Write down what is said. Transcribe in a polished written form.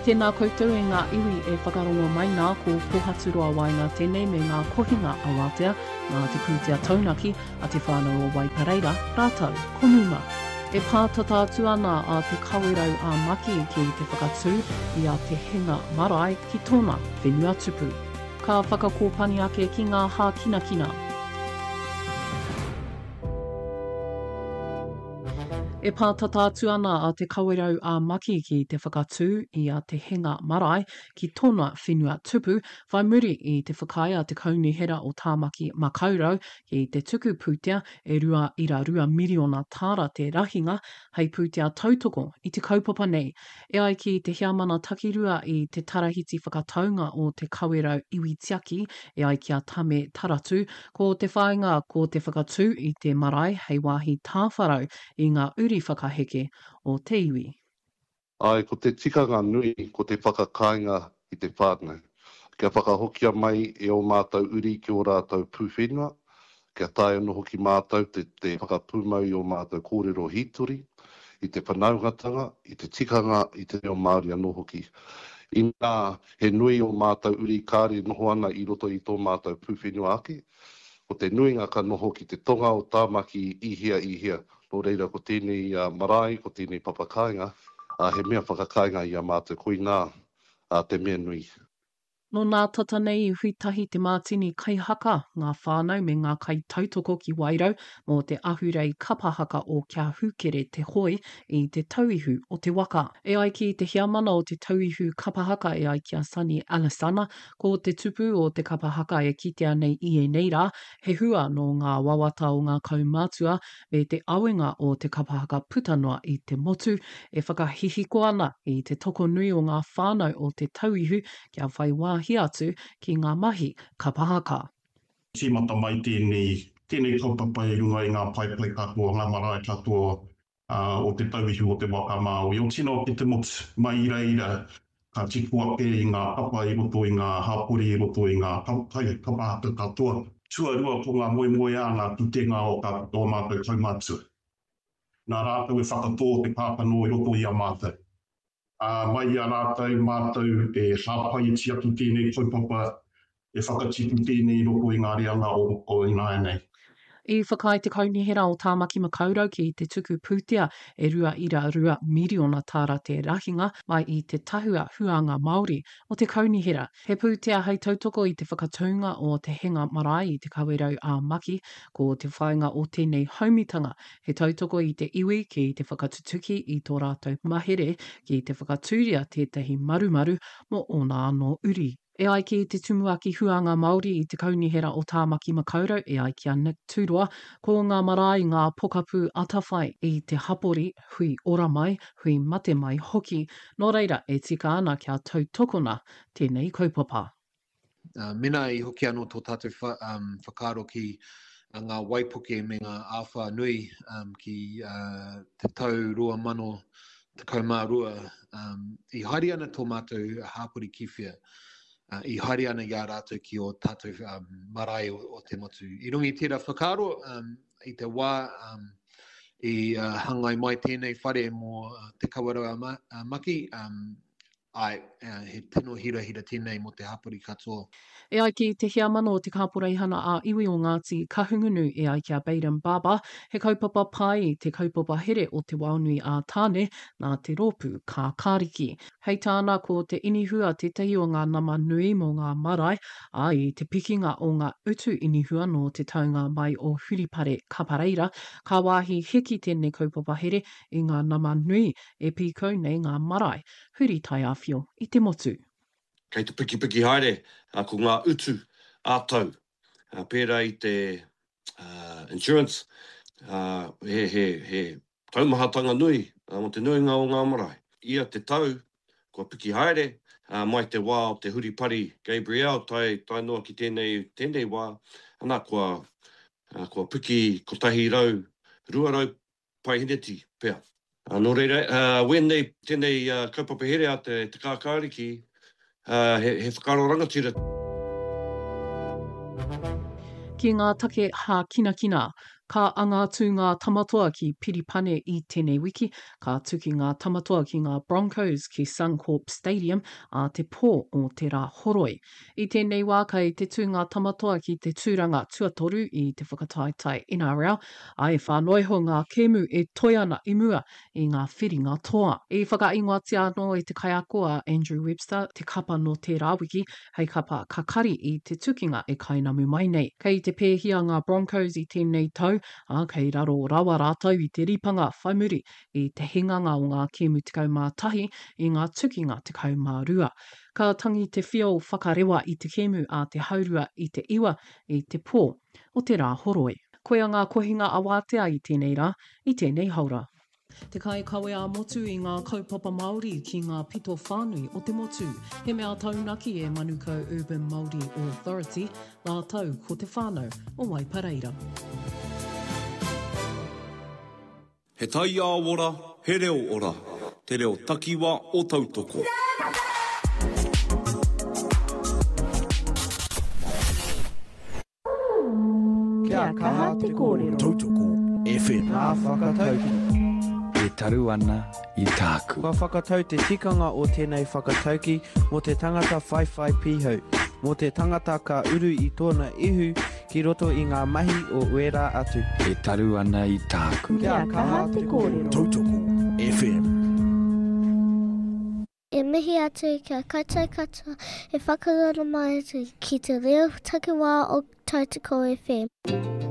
Tēnā koutou e ngā iwi e whakarongo mai nā ko pōhaturoa wai ngā tēnei me ngā kohinga awatea, ngā te pūtea taunaki a te whānau o Waipareira, rātau, komuma. E pātata atu ana a te kawerau a maki ki te whakatū i a te henga marae ki tōna whenua tupu. Ka whakakōpani ake ki ngā hākinakina. E pātata atu ana a te kawerau a maki ki te whakatū i a te henga marae ki tōna whenua tupu, whai muri i te whakaia te kaunihera o tāmaki makaurau ki te tuku pūtea e 2.2 miriona tāra te rahinga hei pūtea tautoko i te kaupapa nei. E ai ki te hiamana takirua i te tarahiti whakataunga o te kawerau iwi tiaki, e ai ki a tame taratu, ko te whainga ko te whakatū i te marae hei wāhi tāwharau i ngā uri whakaheke o te iwi. Ai, ko te tikanga nui, ko te whakakainga i te whānau. Kia whakahokia mai e o mātou uri ki o rātou pūwhenua. Kia tae anō hoki mātou te whakapūmau i o mātou kōrero hitori, i te whanaugatanga, i te tikanga, i te reo Māori anō hoki. I nā, he nui o mātou uri kāre noho ana i roto i tō mātou pūwhenua ake. Ko te nuinga ka noho ki te tonga o tāmaki ihia. Nō reira ko tēnei marae, ko tēnei papakainga, he mea whakakainga i a mātou koinā te mea nui. No nā tata nei i huitahi te mātini kaihaka, ngā whānau me ngā kai tautoko ki Wairau mō te ahurei kapahaka o kia hukere te hoi i te tauihu o te waka. E ai ki te hiamana o te tauihu kapahaka e ai ki a Sani Alasana, ko te tupu o te kapahaka e kitea nei i e nei rā, he hua no ngā wawata o ngā kaumātua me te awenga o te kapahaka putanua i te motu, e whakahihiko ana i te toko nui o ngā whānau o te tauihu kia whai wāhi atu ki ngā mahi kapahaka. Tīmata mai tēnei kaupapa i runga i ngā paipai katoa, ngā marae katoa o te tauihu o te waka Māori. O tino ki te motu mai reira, ka tiku ake i ngā kapa i roto i ngā hapori i roto i ngā kapahaka katoa. Tuarua ko ngā moe ana tu te ngā o ka mātou kaumātua. Nā rātou e whakatō te pāpano i roto i a mātou. Mai a rātou mātou e hāpai ti atu tēnei kaupapa e whakatipu tēnei roko i ngā reanga o ināia nei. I whakai te kaunihera o tāmaki makaurau ki te tuku pūtea e 2.2 miriona tāra te rahinga mai i te tahua huanga Māori o te kaunihera. He pūtea hei tautoko i te whakatunga o te henga marae i te kawerau a maki ko te whainga o tēnei haumitanga. He tautoko i te iwi ki te whakatutuki i tō rātou mahere ki te whakatūria tētahi marumaru mo o nā anō uri. E ai ki te tumuaki huanga Māori i te kaunihera o tāmaki makaurau e ai ki a Nick Turoa, ko ngā marae ngā pokapū atawhai i te hapori hui ora mai, hui mate mai hoki, nō reira e tika ana kia tautokona tēnei kaupapa. Mena i hoki anō tō tātou whakaro ki ngā waipuke me ngā āwha nui ki te tau 2012, i haere ana tō mātou hapori kiwhia. I haere ana i a rātou ki o tātou marae o te motu. I rungi tērā whakaro i te wā i hangai mai tēnei whare mō te kawerau a maki, he tino hira tēnei mo te hapori katoa. E ai ki te hiamana o te kāporeihana a iwi o Ngāti Kahungunu e ai ki a Baden Baba, he kaupapa pai i te kaupapa here o te waunui a tāne nā te rōpū ka kāriki. Hei tāna ko te inihua tētahi o ngā nama nui mō ngā marae, a i te pikinga o ngā utu inihua no te taunga mai o Huripare Kapareira, ka wāhi hiki tēnei kaupapa here i ngā nama nui e piko nei ngā marae, huri tai awhio i te motu. Kei te piki haere, ko ngā utu ātau. Pērā i te insurance, he taumahatanga nui, mo te nuinga o ngā marae. Ia te tau, kua piki haere, mai te wā o te Huripari Gabriel, tai noa ki tēnei wā, ana kua piki kotahi rau, ruarau pai hineti pēr. Nō reira, tēnei kaupapa here a te kākāriki, he whakaro rangatira. Ki ngā take hākinakina, Ka anga tū ngā tamatoa ki Piripane I tēnei wiki, ka tuki ngā tamatoa ki ngā Broncos ki Suncorp Stadium a te pō o te rā horoi. I tēnei wā kai te tū ngā tamatoa ki te tūranga tuatoru I te whakataitai NRL, ai whānoiho ngā kēmu e toi ana I mua I ngā whiringa toa. I whakaingoatia anō I te kaiakoa Andrew Webster, te kapa no te rāwiki, hei kapa kakari I te tukinga e kainamu mai nei. Kei te pēhia ngā Broncos I tēnei tau, kei raro rawa rātau I te ripanga whaimuri I te hinganga o ngā kēmu tekau mā tahi I ngā tukinga tekau mā rua. Ka tangi te whio whakarewa I te kēmu a te haurua I te iwa I te pō o te rā horoi. Koea ngā kohinga awatea I tēnei rā, I tēnei haura. Te kai kawe a motu I ngā kaupapa Māori ki ngā pito whānui o te motu. He mea taunaki e Manukau Urban Māori Authority, ngā tau ko te whānau o Waipareira. He tai a ora, he reo ora, te reo takiwa o tautoko. Kia kaha te kōrero. Tautoko FM. Nā whakatauki. E taru ana I tāku. Ka whakatau te tikanga o tēnei whakatauki mō te tangata whaiwhai pīhau. Mō te tangata ka uru I tōna ihu ki roto I ngā mahi o uera atu. E taru ana I tāku. Kia kaha te kōrero. Tautoko FM. E mihi atu kia koutou katoa e whakarara mai atu ki te reo takiwā o Tautoko FM.